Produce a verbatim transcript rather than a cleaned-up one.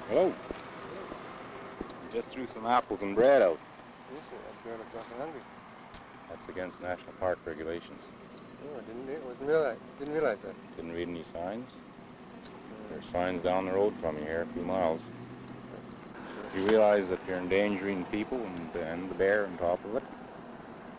Hello. Just threw some apples and bread out. Yes, sir. I'm sure I'm fucking hungry. That's against national park regulations. Oh, I didn't, re- wasn't realize, didn't realize that. Didn't read any signs. There's signs down the road from you here, a few miles. Sure. You realize that you're endangering people and, and the bear on top of it?